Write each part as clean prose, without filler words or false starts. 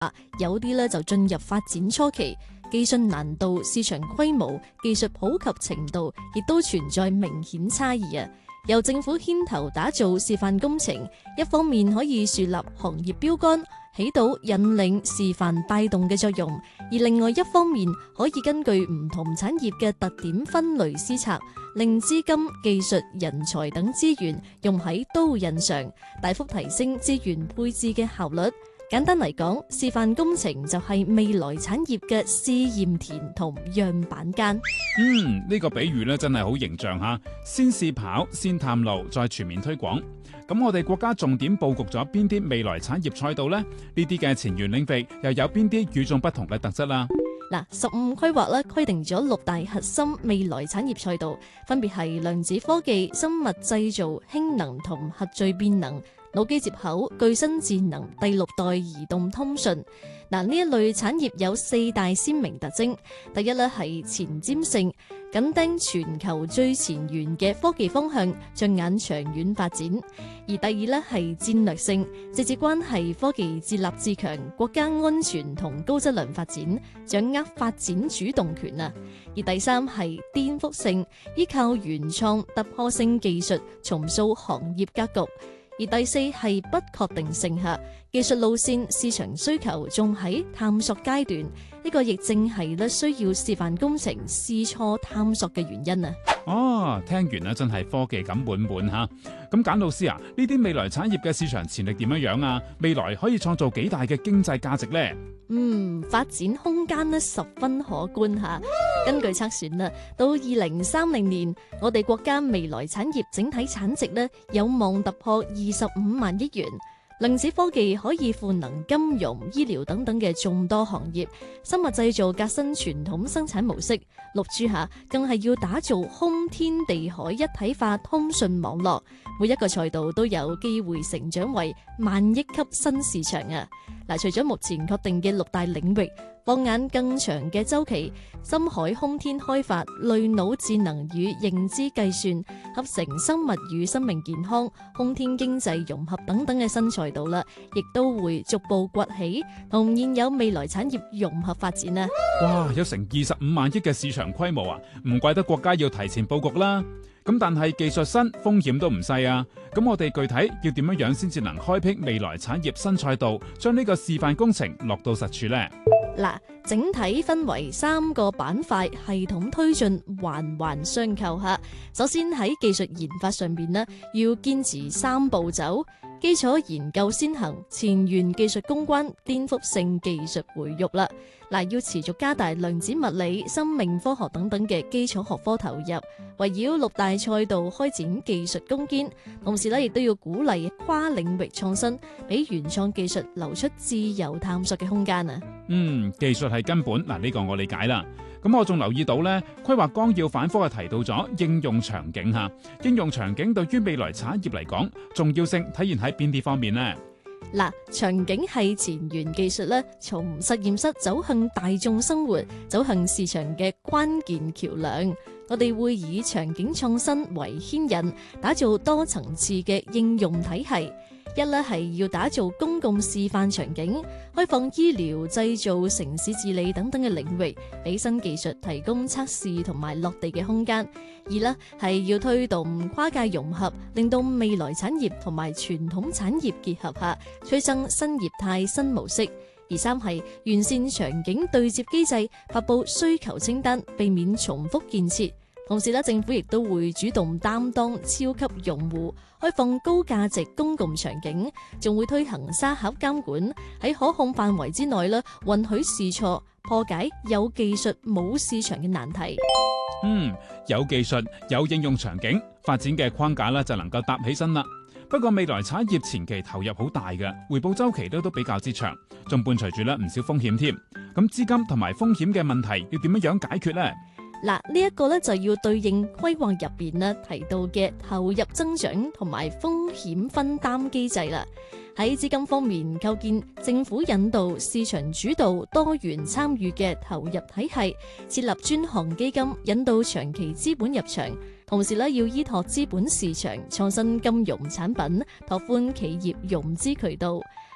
有啲咧就進入發展初期，技術難度、市場規模、技術普及程度亦都存在明顯差異啊。由政府牽頭打造示範工程，一方面可以樹立行業標杆，起到引領、示範、帶動嘅作用；而另外一方面，可以根據唔同產業嘅特點分類施策，令資金、技術、人才等資源用喺刀刃上，大幅提升資源配置嘅效率。簡單嚟講，示範工程就係未來產業嘅試驗田同樣板間。 呢個比喻咧真係好形象吓，先試跑，先探路，再全面推廣。咁我哋國家重點布局咗邊啲未來產業賽道呢？呢啲嘅前沿領域又有邊啲與眾不同嘅特質啦 ？15規劃咧規定咗6大核心未來產業賽道，分別係量子科技、生物製造、氫能同核聚變能、腦機接口、具身智能、第6代移動通訊。呢一類產業有4大鮮明特徵。第一咧係前瞻性，緊盯全球最前沿嘅科技方向，着眼長遠發展；而第二咧係戰略性，直接關係科技自立自強、國家安全同高質量發展，掌握發展主動權啊；而第三係顛覆性，依靠原創突破性技術重塑行業格局。而第四係不確定性下，技術路線、市場需求仲喺探索階段，呢個亦正係需要示範工程試錯探索嘅原因啊！ 聽完啦，真係科技感滿滿吓。咁簡老師啊，呢啲未來產業嘅市場潛力點樣啊？未來可以創造幾大嘅經濟價值呢？ 發展空間十分可觀吓。根據測算到2030年，我哋國家未來產業整體產值有望突破25萬億元。量子科技可以賦能金融、醫療等等嘅眾多行業，生物製造革新傳統生產模式，6G下更係要打造空天地海一體化通訊網絡，每一個賽道都有機會成長為萬億級新市場啊！除咗目前確定嘅6大領域，放眼更長嘅週期，深海空天開發、類腦智能與認知計算、合成生物與生命健康、空天經濟融合等等嘅新賽道啦，亦都會逐步崛起，同現有未來產業融合發展啊！ 哇，有成25萬億嘅市場規模啊，唔怪得國家要提前佈局啦。咁但係技術新，風險都唔細啊！咁我哋具體要點樣先至能開闢未來產業新賽道，將呢個示範工程落到實處呢？ 整體分為3個板塊，系統推進，環環相扣下。首先喺技術研發上邊要堅持3步走：基礎研究先行，前沿技術攻關，顛覆性技術培育啦。要持續加大量子物理、生命科學等等嘅基礎學科投入，圍繞6大賽道開展技術攻堅，同時亦都要鼓勵跨領域創新，俾原創技術留出自由探索嘅空間啊！ 技術係根本，呢個我理解啦。咁我仲留意到規劃綱要反覆提到咗應用場景吓，應用場景對於未來產業嚟講，重要性體現喺邊啲方面呢？ 場景係前沿技術從實驗室走向大眾生活、走向市場嘅關鍵橋樑。我哋會以場景創新為牽引，打造多層次嘅應用體系。一係要打造公共示範場景，開放醫療、製造、城市治理等等嘅領域，俾新技術提供測試同埋落地嘅空間。二係要推動跨界融合，令到未來產業同埋傳統產業結合下，催生新業態、新模式。而3係完善場景對接機制，發佈需求清單，避免重複建設。同時政府亦都會主動擔當超級用戶，開放高價值公共場景，仲會推行沙盒監管，喺可控範圍之內允許試錯，破解有技術冇市場嘅難題。 有技術有應用場景，發展嘅框架就能夠搭起身啦。不過未來產業前期投入好大嘅，回報周期都比較之長，仲伴隨住唔少風險添。咁資金同埋風險嘅問題要點樣解決呢？ 呢一個就要對應規劃入邊提到嘅投入增長同埋風險分擔機制啦。喺資金方面，構建政府引導、市場主導、多元參與嘅投入體系，設立專項基金引導長期資本入場，同時要依託資本市場創新金融產品，拓寬企業融資渠道。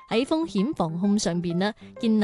喺風險防控上邊呢，建立